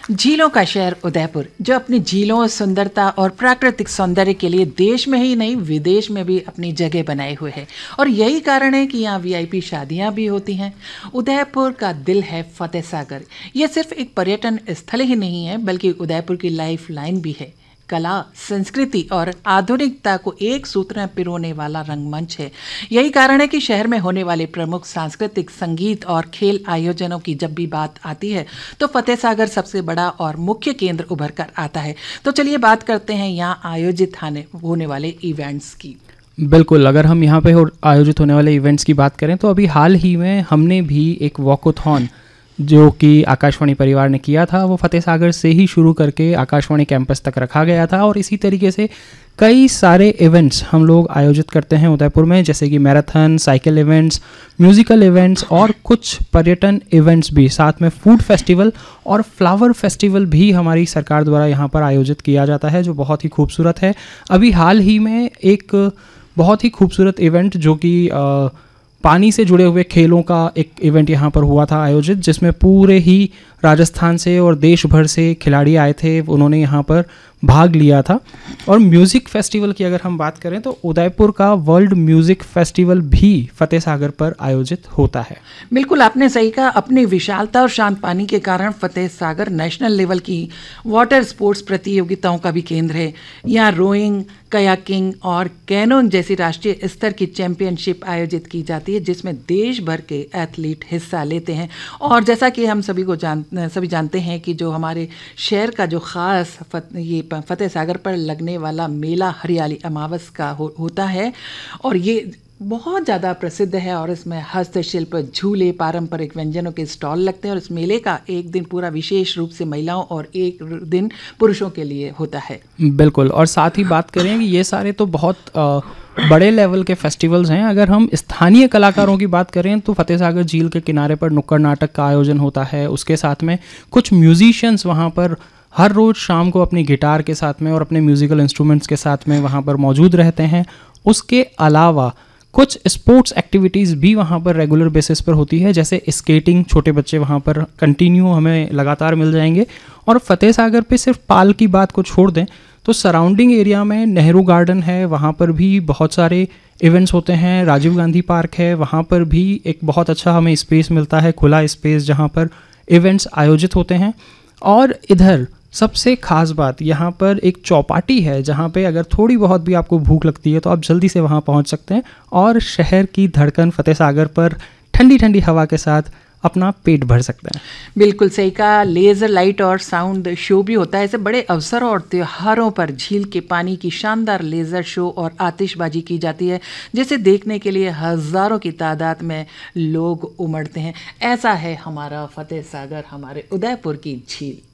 झीलों का शहर उदयपुर, जो अपनी झीलों, सुंदरता और प्राकृतिक सौंदर्य के लिए देश में ही नहीं विदेश में भी अपनी जगह बनाए हुए है। और यही कारण है कि यहाँ वीआईपी शादियाँ भी होती हैं। उदयपुर का दिल है फतेह सागर। ये सिर्फ एक पर्यटन स्थल ही नहीं है, बल्कि उदयपुर की लाइफ लाइन भी है। कला, संस्कृति और आधुनिकता को एक सूत्र में पिरोने वाला रंगमंच है। यही कारण है कि शहर में होने वाले प्रमुख सांस्कृतिक, संगीत और खेल आयोजनों की जब भी बात आती है तो फतेह सागर सबसे बड़ा और मुख्य केंद्र उभर कर आता है। तो चलिए बात करते हैं यहाँ आयोजित होने वाले इवेंट्स की। बिल्कुल, अगर हम यहाँ पे आयोजित होने वाले इवेंट्स की बात करें तो अभी हाल ही में हमने भी एक वॉकथॉन जो कि आकाशवाणी परिवार ने किया था, वो फतेह सागर से ही शुरू करके आकाशवाणी कैंपस तक रखा गया था। और इसी तरीके से कई सारे इवेंट्स हम लोग आयोजित करते हैं उदयपुर में, जैसे कि marathon, cycle events, musical events और कुछ पर्यटन इवेंट्स भी, साथ में फूड फेस्टिवल और फ्लावर फेस्टिवल भी हमारी सरकार द्वारा यहाँ पर आयोजित किया जाता है, जो बहुत ही खूबसूरत है। अभी हाल ही में एक बहुत ही खूबसूरत इवेंट जो कि पानी से जुड़े हुए खेलों का एक इवेंट यहाँ पर हुआ था आयोजित, जिसमें पूरे ही राजस्थान से और देश भर से खिलाड़ी आए थे, उन्होंने यहाँ पर भाग लिया था। और म्यूज़िक फेस्टिवल की अगर हम बात करें तो उदयपुर का वर्ल्ड म्यूज़िक फेस्टिवल भी फतेह सागर पर आयोजित होता है। बिल्कुल, आपने सही कहा। अपनी विशालता और शांत पानी के कारण फतेह सागर नेशनल लेवल की वाटर स्पोर्ट्स प्रतियोगिताओं का भी केंद्र है। यहाँ रोइंग, कयाकिंग और कैनोइंग जैसी राष्ट्रीय स्तर की चैंपियनशिप आयोजित की जाती है, जिसमें देश भर के एथलीट हिस्सा लेते हैं। और जैसा कि हम सभी जानते हैं कि जो हमारे शहर का जो ख़ास ये फतेह सागर पर लगने वाला मेला हरियाली अमावस का होता है, और ये बहुत ज़्यादा प्रसिद्ध है। और इसमें हस्तशिल्प, झूले, पारंपरिक व्यंजनों के स्टॉल लगते हैं। और इस मेले का एक दिन पूरा विशेष रूप से महिलाओं और एक दिन पुरुषों के लिए होता है। बिल्कुल, और साथ ही बात करें कि ये सारे तो बहुत बड़े लेवल के फेस्टिवल्स हैं। अगर हम स्थानीय कलाकारों की बात करें तो फतेह सागर झील के किनारे पर नुक्कड़ नाटक का आयोजन होता है। उसके साथ में कुछ म्यूजिशियंस वहाँ पर हर रोज़ शाम को अपनी गिटार के साथ में और अपने म्यूज़िकल इंस्ट्रूमेंट्स के साथ में वहाँ पर मौजूद रहते हैं। उसके अलावा कुछ स्पोर्ट्स एक्टिविटीज़ भी वहाँ पर रेगुलर बेसिस पर होती है, जैसे स्केटिंग, छोटे बच्चे वहाँ पर कंटिन्यू हमें लगातार मिल जाएंगे। और फतेह सागर पे सिर्फ पाल की बात को छोड़ दें तो सराउंडिंग एरिया में नेहरू गार्डन है, वहाँ पर भी बहुत सारे इवेंट्स होते हैं। राजीव गांधी पार्क है, वहाँ पर भी एक बहुत अच्छा हमें स्पेस मिलता है, खुला स्पेस, जहाँ पर इवेंट्स आयोजित होते हैं। और इधर सबसे ख़ास बात, यहाँ पर एक चौपाटी है, जहाँ पे अगर थोड़ी बहुत भी आपको भूख लगती है तो आप जल्दी से वहाँ पहुँच सकते हैं और शहर की धड़कन फतेह सागर पर ठंडी ठंडी हवा के साथ अपना पेट भर सकते हैं। बिल्कुल सही कहा। लेज़र लाइट और साउंड शो भी होता है। ऐसे बड़े अवसरों और त्योहारों पर झील के पानी की शानदार लेज़र शो और आतिशबाजी की जाती है, जिसे देखने के लिए हज़ारों की तादाद में लोग उमड़ते हैं। ऐसा है हमारा फतेह सागर, हमारे उदयपुर की झील।